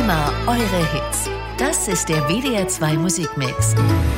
Immer eure Hits. Das ist der WDR 2 Musikmix.